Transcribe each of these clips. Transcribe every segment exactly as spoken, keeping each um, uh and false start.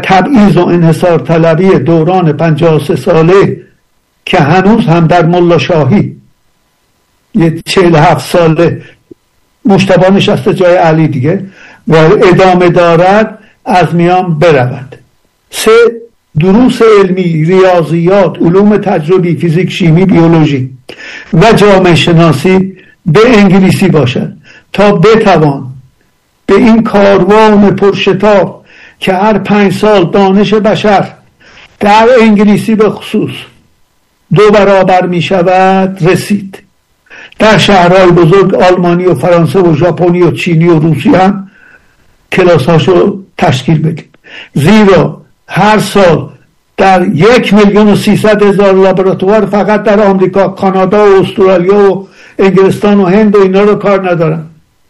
تبعیض و انحصار طلبی دوران پنجاه و سه ساله که هنوز هم در ملا شاهی یه چهل هفت ساله مجتبی نشسته جای علی دیگه و ادامه دارد از میان برود. سه، دروس علمی، ریاضیات، علوم تجربی، فیزیک، شیمی، بیولوژی و جامعه شناسی به انگلیسی باشد تا بتوان به این کاروان پرشتاب که هر پنج سال دانش بشر در انگلیسی به خصوص دو برابر می شود رسید. در شهرهای بزرگ آلمانی و فرانسه و ژاپنی و چینی و روسی هم کلاس هاشو تشکیل بدیم، زیرا هر سال در یک میلیون و سیصد هزار لابراتوار فقط در آمریکا، کانادا و استرالیا و انگلستان و هند و اینا رو کار ندارن.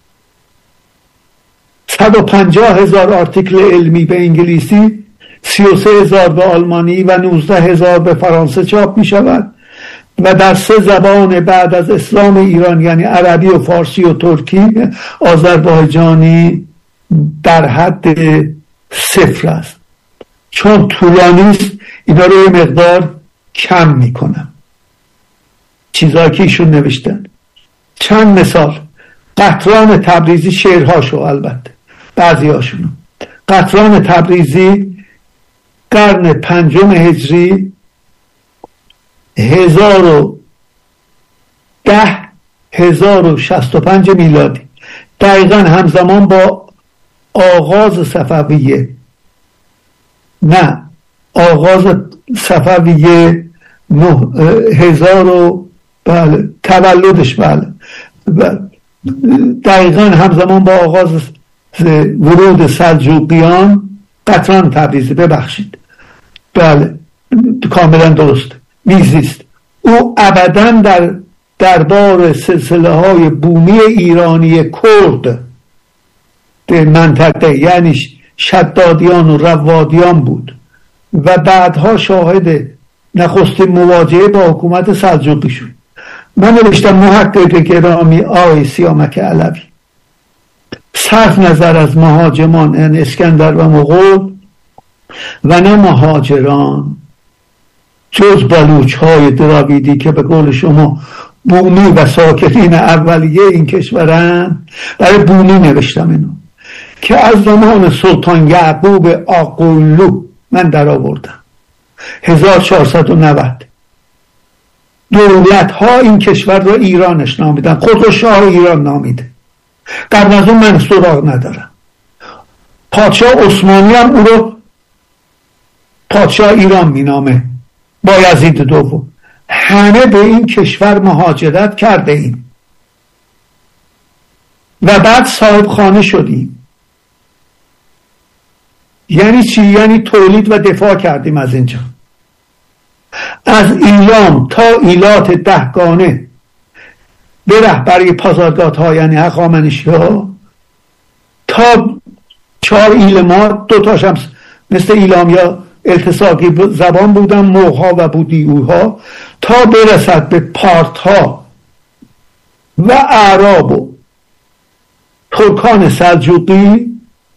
صد و پنجاه هزار آرتیکل علمی به انگلیسی، سی و سه هزار به آلمانی و نوزده هزار به فرانسه چاپ می شود و در سه زبان بعد از اسلام ایران یعنی عربی و فارسی و ترکی آذربایجانی در حد صفر است. چون طولانی است اینا رو یه مقدار کم میکنم چیزایی که ایشون نوشتن. چند مثال: قطران تبریزی، شعرهاشو البته بعضی هاشونو. قطران تبریزی قرن پنجم هجری، هزار و ده هزار و شست و پنج میلادی، دقیقا همزمان با آغاز صفویه، نه آغاز صفویه نه هزار و بله تولدش بله دقیقا همزمان با آغاز ورود سلجوقیان قطران تبریزی، ببخشید بله کاملا درست میزیست. او ابدا در دربار سلسله های بومی ایرانی کرد به منطقه یعنی شدادیان و روادیان بود و بعدها شاهد نخستین مواجهه با حکومت سلجوقی شد. من نوشتم محقق گرامی آقای سیامک علوی، صرف نظر از مهاجمان یعنی اسکندر و مغول و نه مهاجران جز بلوچ های دراویدی که به قول شما بومی و ساکنین اولیه این کشورن، برای بومی نوشتم اینو که از زمان سلطان یعقوب آقلو من در آوردم هزار و چهارصد و نود دولت ها این کشور را ایرانش نامیدن، خود را شاه ایران نامیده. قبل از اون من سراغ ندارم. پادشاه عثمانی هم او رو پادشاه ایران می نامه بایزید دوم. همه به این کشور مهاجرت کرده ایم و بعد صاحب خانه شدیم. یعنی چی؟ یعنی تولید و دفاع کردیم از اینجا، از ایلام تا ایلات دهگانه به رهبری پازارگات ها یعنی هخامنشی ها تا چهار ایلمات، دو تاش هم مثل ایلامیا التصاقی زبان بودن، موها و بودیوها، تا برسد به پارت ها و اعراب و ترکان سلجوقی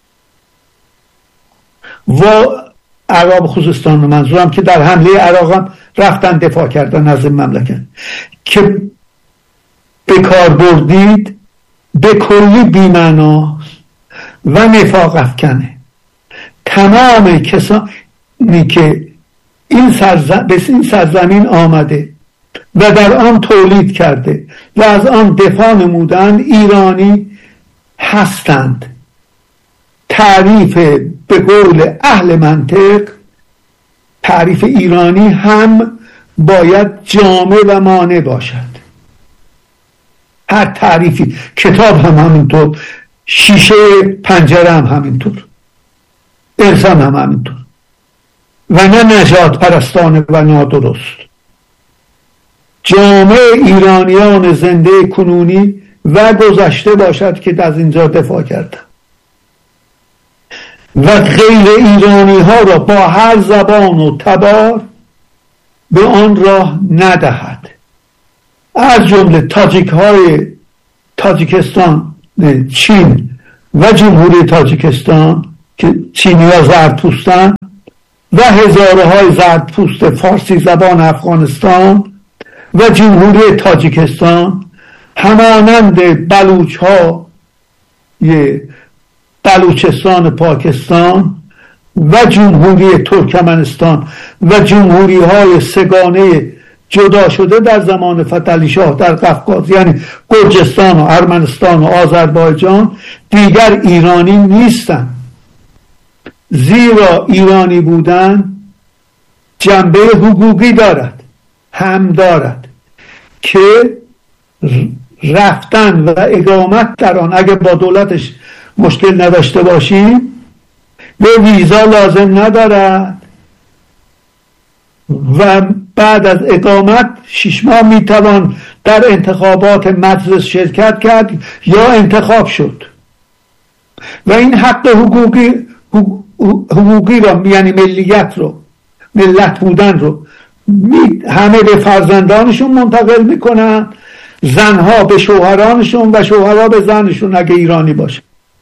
و اعراب خوزستان منظورم که در حمله عراق هم رفتن دفاع کردن از این مملکت که به کار بردید به کلی بی‌معناست و نفاق افکنه. تمام کسانی که این سرزم... به این سرزمین آمده و در آن تولید کرده و از آن دفاع نمودن ایرانی هستند. تعریف به قول اهل منطق، تعریف ایرانی هم باید جامع و مانع باشد. هر تعریفی، کتاب هم همینطور، شیشه پنجره هم همینطور، انسان هم همینطور و نه نژاد پرستانه و نادرست. جامع ایرانیان زنده کنونی و گذشته باشد که از اینجا دفاع کردن و غیر ایرانی ها را با هر زبان و تبار به آن راه ندهد. از جمله تاجیک های تاجیکستان، چین و جمهوری تاجیکستان که چینی ها زرتپوستن و هزارهای زردپوست فارسی زبان افغانستان و جمهوری تاجیکستان همانند بلوچ ها بلوچستان پاکستان و جمهوری ترکمنستان و جمهوری های سگانه جدا شده در زمان فتحعلی شاه در قفقاز، یعنی گرجستان و ارمنستان و آذربایجان، دیگر ایرانی نیستند، زیرا ایرانی بودن جنبه حقوقی دارد، هم دارد که رفتن و اقامت در آن اگر با دولتش مشکل نداشته باشیم به ویزا لازم ندارد و بعد از اقامت شش ماه میتوان در انتخابات مجلس شرکت کرد یا انتخاب شد و این حق حقوقی حقوقی رو، یعنی ملیت رو، ملت بودن رو همه به فرزندانشون منتقل میکنن، زنها به شوهرانشون و شوهرها به زنشون اگه ایرانی باشه.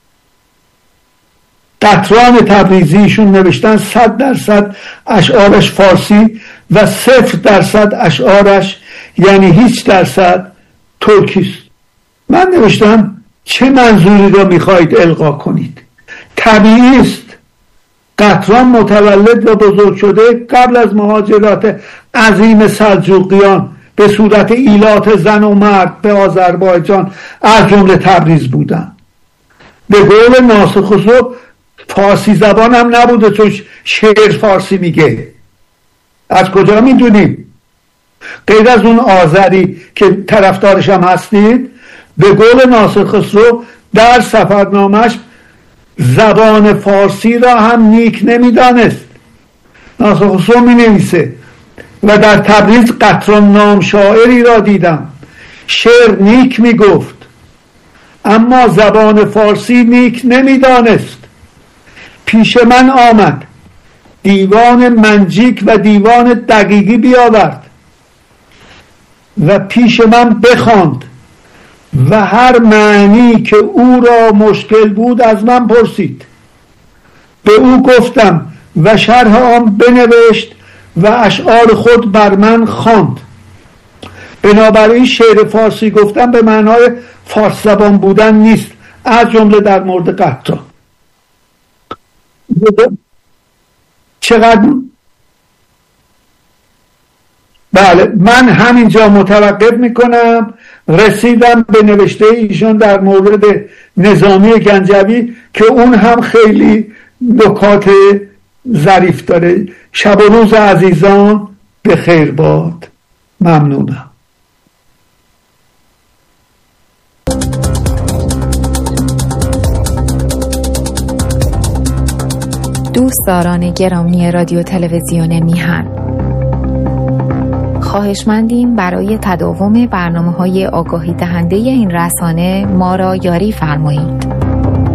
قطران تبریزیشون نوشتن صد درصد اشعارش فارسی و صفر درصد اشعارش یعنی هیچ درصد ترکیست. من نوشتم چه منظوری را میخواهید القا کنید؟ طبیعی است قطران متولد و بزرگ شده قبل از مهاجرات عظیم سلجوقیان به صورت ایلات زن و مرد به آذربایجان از جمله تبریز بودن. به قول ناصر خسرو فارسی زبان هم نبوده چون شعر فارسی میگه. از کجا میدونیم؟ غیر از اون آذری که طرفدارش هم هستید، به قول ناصر خسرو در سفرنامش زبان فارسی را هم نیک نمیدانست. ناصر خسرو می نویسه و در تبریز قطران نام شاعری را دیدم، شعر نیک می گفت اما زبان فارسی نیک نمیدانست. پیش من آمد، دیوان منجیک و دیوان دقیقی بیاورد و پیش من بخواند و هر معنی که او را مشکل بود از من پرسید. به او گفتم و شرح آن بنوشت و اشعار خود بر من خواند. بنابراین شعر فارسی گفتن به معنای فارس زبان بودن نیست، از جمله در مورد قطران. چقدر بله، من همینجا متوقف میکنم. رسیدم به نوشته ایشون در مورد نظامی گنجوی که اون هم خیلی نکات ظریف داره. شب و روز عزیزان به خیر باد. ممنونم. دوستداران گرامی رادیو تلویزیون میهن، خواهشمندیم برای تداوم برنامه‌های آگاهی دهنده این رسانه ما را یاری فرمایید.